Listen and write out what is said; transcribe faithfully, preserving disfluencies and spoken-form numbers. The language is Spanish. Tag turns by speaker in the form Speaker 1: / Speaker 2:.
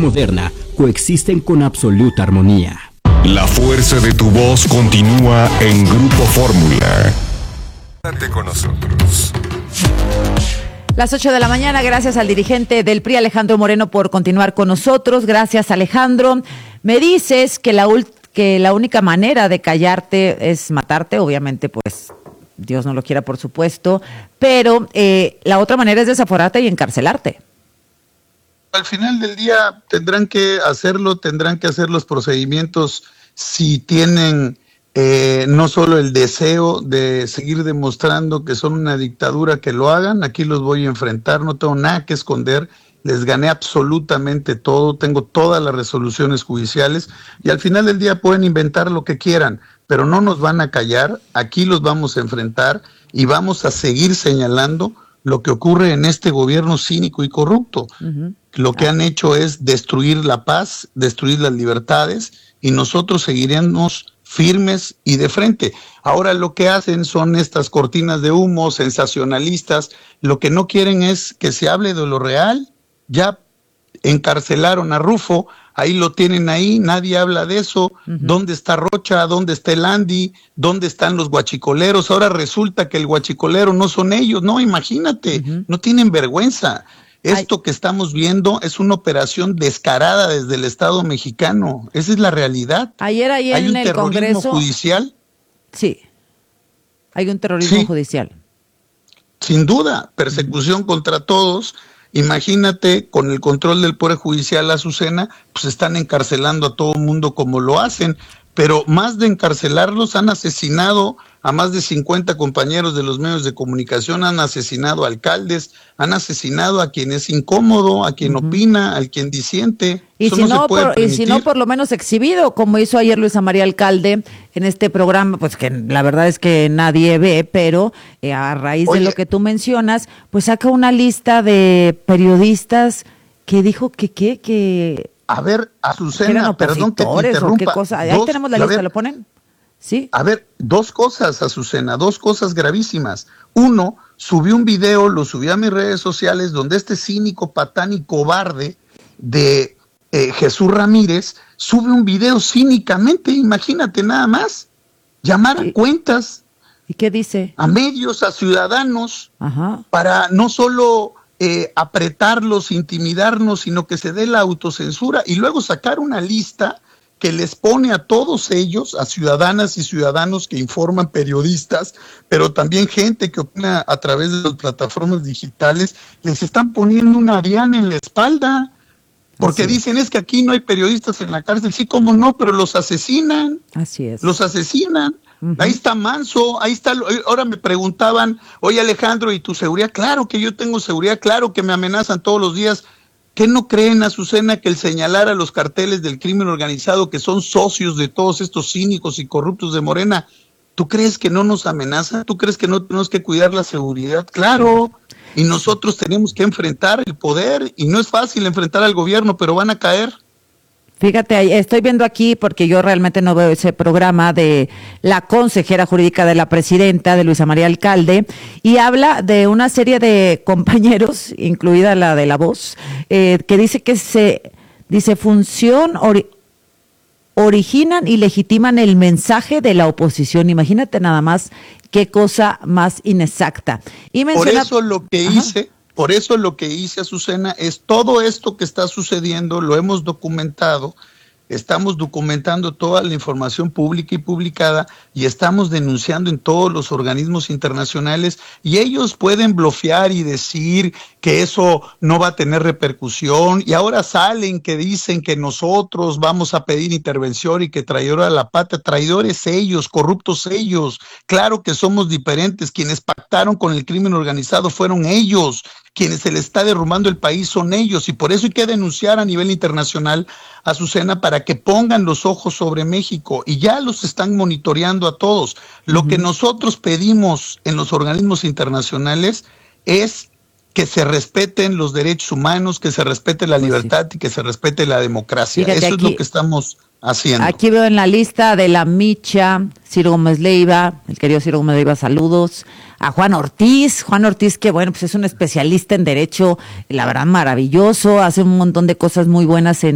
Speaker 1: moderna coexisten con absoluta armonía.
Speaker 2: La fuerza de tu voz continúa en Grupo Fórmula. Quédate con nosotros.
Speaker 3: Las ocho de la mañana, gracias al dirigente del P R I, Alejandro Moreno, por continuar con nosotros. Gracias, Alejandro. Me dices que la, ult- que la única manera de callarte es matarte, obviamente, pues, Dios no lo quiera, por supuesto, pero eh, la otra manera es desaforarte y encarcelarte.
Speaker 4: Al final del día tendrán que hacerlo, tendrán que hacer los procedimientos si tienen eh, no solo el deseo de seguir demostrando que son una dictadura, que lo hagan. Aquí los voy a enfrentar, no tengo nada que esconder, les gané absolutamente todo, tengo todas las resoluciones judiciales y al final del día pueden inventar lo que quieran, pero no nos van a callar. Aquí los vamos a enfrentar y vamos a seguir señalando lo que ocurre en este gobierno cínico y corrupto. Uh-huh. Lo que han hecho es destruir la paz, destruir las libertades, y nosotros seguiremos firmes y de frente. Ahora lo que hacen son estas cortinas de humo sensacionalistas. Lo que no quieren es que se hable de lo real. Ya encarcelaron a Rufo, ahí lo tienen ahí, nadie habla de eso. Uh-huh. ¿Dónde está Rocha? ¿Dónde está el Andy? ¿Dónde están los guachicoleros? Ahora resulta que el guachicolero no son ellos. No, imagínate, uh-huh. No tienen vergüenza. Esto Ay. que estamos viendo es una operación descarada desde el Estado mexicano. Esa es la realidad.
Speaker 3: Ayer, ayer
Speaker 4: ¿Hay un
Speaker 3: en el
Speaker 4: terrorismo
Speaker 3: Congreso
Speaker 4: judicial?
Speaker 3: Sí, hay un terrorismo
Speaker 4: sí.
Speaker 3: judicial.
Speaker 4: Sin duda, persecución uh-huh. contra todos. Imagínate, con el control del Poder Judicial, Azucena, pues están encarcelando a todo el mundo como lo hacen, pero más de encarcelarlos, han asesinado a más de cincuenta compañeros de los medios de comunicación, han asesinado a alcaldes, han asesinado a quien es incómodo, a quien uh-huh. opina, al quien disiente.
Speaker 3: Y
Speaker 4: Eso
Speaker 3: si,
Speaker 4: no
Speaker 3: no
Speaker 4: se puede
Speaker 3: por, y si no, por lo menos exhibido, como hizo ayer Luisa María Alcalde en este programa, pues que la verdad es que nadie ve, pero eh, a raíz Oye, de lo que tú mencionas, pues saca una lista de periodistas que dijo que qué, que...
Speaker 4: A ver, Azucena, perdón que te interrumpa.
Speaker 3: ¿Qué cosa? Ahí dos, tenemos la lista, ver, ¿lo ponen? Sí.
Speaker 4: A ver, dos cosas, Azucena, dos cosas gravísimas. Uno, subí un video, lo subí a mis redes sociales, donde este cínico, patán y cobarde de eh, Jesús Ramírez sube un video cínicamente, imagínate nada más, llamar a cuentas.
Speaker 3: ¿Y qué dice?
Speaker 4: A medios, a ciudadanos,
Speaker 3: Ajá.
Speaker 4: para no solo... Eh, apretarlos, intimidarnos, sino que se dé la autocensura y luego sacar una lista que les pone a todos ellos, a ciudadanas y ciudadanos que informan, periodistas, pero también gente que opina a través de las plataformas digitales, les están poniendo una diana en la espalda, porque Así dicen es. es que aquí no hay periodistas en la cárcel. Sí, cómo no, pero los asesinan.
Speaker 3: Así es.
Speaker 4: Los asesinan. Uh-huh. Ahí está Manso, ahí está. Ahora me preguntaban, oye Alejandro, ¿y tu seguridad? Claro que yo tengo seguridad, claro que me amenazan todos los días. ¿Qué no creen, Azucena, que el señalar a los carteles del crimen organizado, que son socios de todos estos cínicos y corruptos de Morena, ¿tú crees que no nos amenazan? ¿Tú crees que no tenemos que cuidar la seguridad? Claro, y nosotros tenemos que enfrentar el poder, y no es fácil enfrentar al gobierno, pero van a caer.
Speaker 3: Fíjate, estoy viendo aquí, porque yo realmente no veo ese programa, de la consejera jurídica de la presidenta, de Luisa María Alcalde, y habla de una serie de compañeros, incluida la de La Voz, eh, que dice que se, dice, función, ori, originan y legitiman el mensaje de la oposición. Imagínate nada más qué cosa más inexacta. Y menciona,
Speaker 4: Por eso lo que ajá. hice... Por eso lo que hice, Azucena, es todo esto que está sucediendo, lo hemos documentado, estamos documentando toda la información pública y publicada y estamos denunciando en todos los organismos internacionales, y ellos pueden blofear y decir que eso no va a tener repercusión, y ahora salen que dicen que nosotros vamos a pedir intervención y que traidor a la patria, traidores ellos, corruptos ellos. Claro que somos diferentes, quienes pactaron con el crimen organizado fueron ellos, quienes se le está derrumbando el país son ellos, y por eso hay que denunciar a nivel internacional, Azucena, para que pongan los ojos sobre México, y ya los están monitoreando a todos. Lo uh-huh. que nosotros pedimos en los organismos internacionales es que se respeten los derechos humanos, que se respete la pues libertad sí. y que se respete la democracia. Fíjate, eso aquí, es lo que estamos haciendo.
Speaker 3: Aquí veo en la lista de la Micha, Ciro Gómez Leiva, el querido Ciro Gómez Leiva, saludos. A Juan Ortiz, Juan Ortiz que bueno, pues es un especialista en derecho, la verdad maravilloso, hace un montón de cosas muy buenas en